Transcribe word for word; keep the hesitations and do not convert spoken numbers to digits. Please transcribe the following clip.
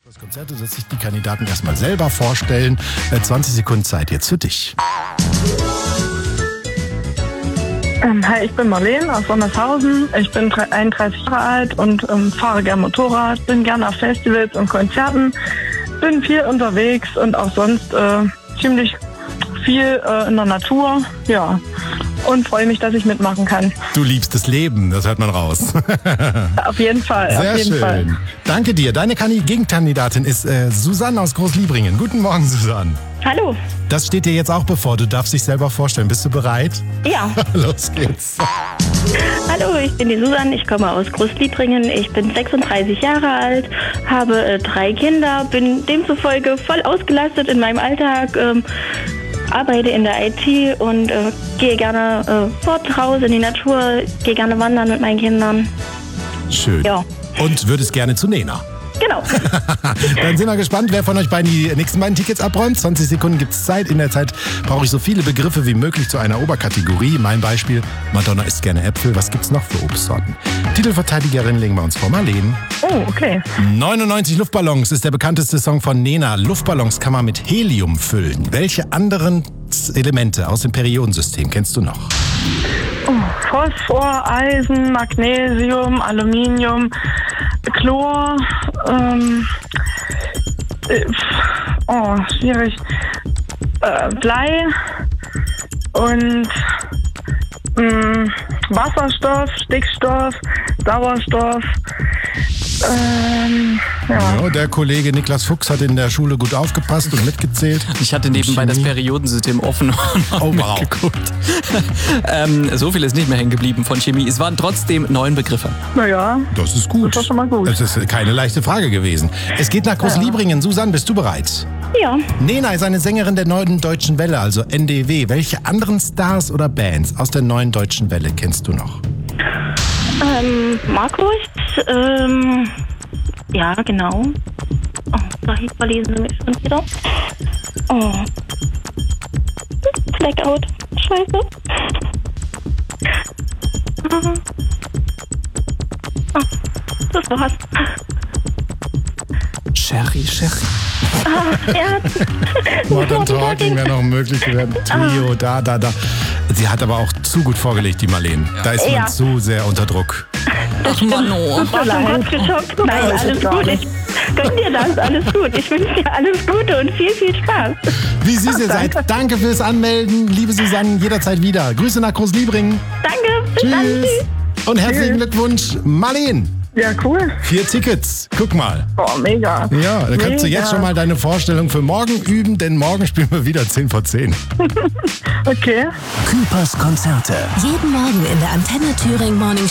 Das Konzert, dass sich die Kandidaten erstmal selber vorstellen. zwanzig Sekunden Zeit jetzt für dich. Ähm, hi, ich bin Marlene aus Sondershausen. Ich bin einunddreißig Jahre alt und ähm, fahre gerne Motorrad, bin gerne auf Festivals und Konzerten, bin viel unterwegs und auch sonst äh, ziemlich viel äh, in der Natur, ja, und freue mich, dass ich mitmachen kann. Du liebst das Leben, das hört man raus. Auf jeden Fall, Sehr auf jeden schön. Fall. Danke dir. Deine Kandi- Gegenkandidatin ist äh, Susanne aus Großliebringen. Guten Morgen, Susanne. Hallo. Das steht dir jetzt auch bevor. Du darfst dich selber vorstellen. Bist du bereit? Ja. Los geht's. Hallo, ich bin die Susanne, ich komme aus Großliebringen, ich bin sechsunddreißig Jahre alt, habe äh, drei Kinder, bin demzufolge voll ausgelastet in meinem Alltag, ähm, arbeite in der I T und äh, gehe gerne äh, fort raus in die Natur, gehe gerne wandern mit meinen Kindern. Schön. Ja. Und würdest gerne zu Nena. Genau. Dann sind wir gespannt, wer von euch beiden die nächsten beiden Tickets abräumt. zwanzig Sekunden gibt's Zeit. In der Zeit brauche ich so viele Begriffe wie möglich zu einer Oberkategorie. Mein Beispiel, Madonna isst gerne Äpfel. Was gibt's noch für Obstsorten? Titelverteidigerin legen wir uns vor Marlene. Oh, okay. neunundneunzig Luftballons ist der bekannteste Song von Nena. Luftballons kann man mit Helium füllen. Welche anderen Elemente aus dem Periodensystem kennst du noch? Oh, Phosphor, Eisen, Magnesium, Aluminium, Chlor, ähm, äh, oh, schwierig, äh, Blei und mh, Wasserstoff, Stickstoff, Sauerstoff. Ähm, ja. Ja, der Kollege Niklas Fuchs hat in der Schule gut aufgepasst und mitgezählt. Ich hatte nebenbei das Periodensystem offen und Oh, wow. mitgeguckt. ähm, so viel ist nicht mehr hängen geblieben von Chemie. Es waren trotzdem neun Begriffe. Naja, Das ist gut. Das ist doch schon mal gut. Das ist keine leichte Frage gewesen. Es geht nach Großliebringen. Susanne, bist du bereit? Ja. Nena ist eine Sängerin der neuen Deutschen Welle, also N D W. Welche anderen Stars oder Bands aus der neuen Deutschen Welle kennst du noch? Ähm, Markus, ähm, ja, genau. Oh, da verlesen sie mich schon wieder. Oh. Blackout. Scheiße. Ah, das war's. Sherry, Sherry. Ah, ja. Modern Talking wäre noch möglich gewesen. Trio, da, da, da. Sie hat aber auch zu gut vorgelegt, die Marlene. Da ist man Ja. zu sehr unter Druck. Ach, Mano. War schon fast geschockt. Nein, Alles alles gar gut. nicht. Ich gönn dir das, alles gut. Ich wünsche dir alles Gute und viel, viel Spaß. Wie süß ihr seid. Danke fürs Anmelden, liebe Susanne. Jederzeit wieder. Grüße nach Großliebringen. Danke, bis dann. Tschüss. Tschüss. Und herzlichen Glückwunsch, Marlene. Ja, cool. Vier Tickets. Guck mal. Oh, mega. Ja, da kannst du Mega. jetzt schon mal deine Vorstellung für morgen üben, denn morgen spielen wir wieder zehn vor zehn. Okay. Küpers Konzerte. Jeden Morgen in der Antenne Thüringen Morning